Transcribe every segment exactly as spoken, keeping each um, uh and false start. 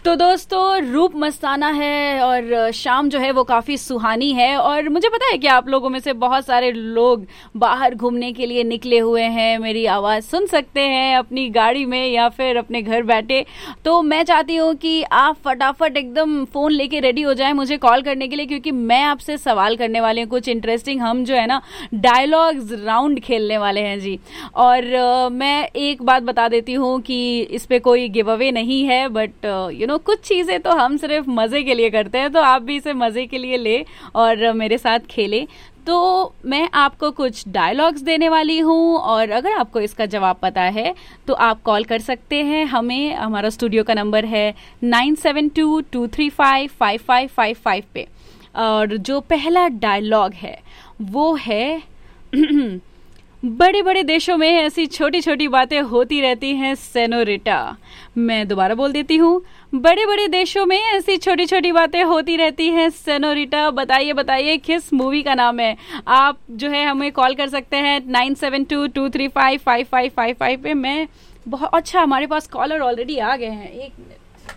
तो दोस्तों, रूप मस्ताना है और शाम जो है वो काफ़ी सुहानी है। और मुझे पता है कि आप लोगों में से बहुत सारे लोग बाहर घूमने के लिए निकले हुए हैं, मेरी आवाज़ सुन सकते हैं अपनी गाड़ी में या फिर अपने घर बैठे। तो मैं चाहती हूँ कि आप फटाफट एकदम फ़ोन लेके रेडी हो जाएं मुझे कॉल करने के लिए, क्योंकि मैं आपसे सवाल करने वाली हूँ कुछ इंटरेस्टिंग। हम जो है ना डायलॉग्स राउंड खेलने वाले हैं जी। और uh, मैं एक बात बता देती हूँ कि इस पे कोई गिव अवे नहीं है, बट यू नो कुछ चीज़ें तो हम सिर्फ मज़े के लिए करते हैं, तो आप भी इसे मज़े के लिए ले और मेरे साथ खेलें। तो मैं आपको कुछ डायलॉग्स देने वाली हूँ और अगर आपको इसका जवाब पता है तो आप कॉल कर सकते हैं हमें। हमारा स्टूडियो का नंबर है nine seven to to three five five five five five पे। और जो पहला डायलॉग है वो है बड़े बड़े देशों में ऐसी छोटी छोटी बातें होती रहती हैं सेनोरिटा। मैं दोबारा बोल देती हूँ, बड़े बड़े देशों में ऐसी छोटी छोटी बातें होती रहती हैं सेनोरिटा। बताइए बताइए किस मूवी का नाम है। आप जो है हमें कॉल कर सकते हैं nine seven to to three five five five five five पे। मैं बहुत अच्छा, हमारे पास कॉलर ऑलरेडी आ गए हैं। एक मिनट।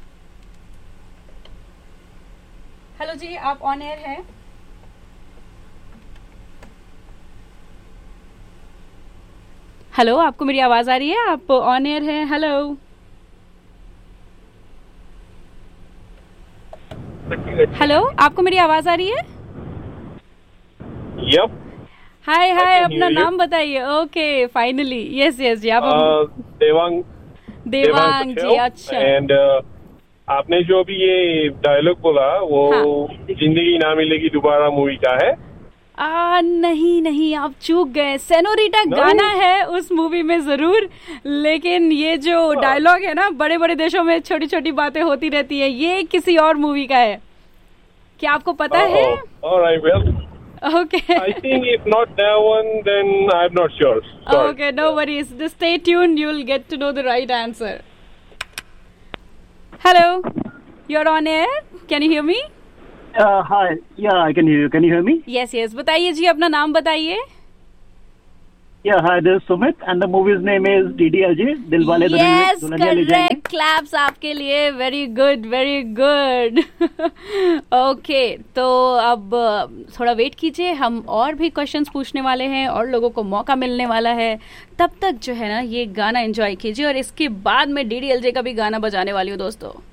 हेलो जी, आप ऑन एयर हैं। हेलो, आपको मेरी आवाज आ रही है? आप ऑन एयर हैं। हेलो हेलो, आपको मेरी आवाज आ रही है? यप। हाय हाय, अपना नाम बताइए। Okay, finally. यस यस जी, आप देवांग देवांग जी। अच्छा, एंड आपने जो अभी ये डायलॉग बोला वो हाँ। जिंदगी ना मिलेगी दोबारा मूवी का है? आ, नहीं नहीं, आप चूक गए। Senorita no? गाना है उस मूवी में जरूर, लेकिन ये जो डायलॉग है ना, बड़े बड़े देशों में छोटी छोटी बातें होती रहती है, ये किसी और मूवी का है। क्या आपको पता oh, है? Alright, well, okay. I think if not that one, then I'm not sure. Sorry. Okay, no worries. Just stay tuned. You'll get to know the right answer. Hello, you're on air. Can you hear me? Uh, hi. Yeah, I can hear you. Can you hear me? Yes, yes. बताइए जी, अपना नाम बताइए। Yeah, hi, this is Sumit and the movie's name is D D L J, Dilwale Yes, Dulhaniya Le Jayenge। correct. Claps आपके लिए। Very good, very good. Okay, तो अब थोड़ा wait कीजिए, हम और भी क्वेश्चंस पूछने वाले हैं और लोगों को मौका मिलने वाला है। तब तक जो है ना ये गाना एंजॉय कीजिए और इसके बाद मैं डी डी एल जे का भी गाना बजाने वाली हूँ दोस्तों।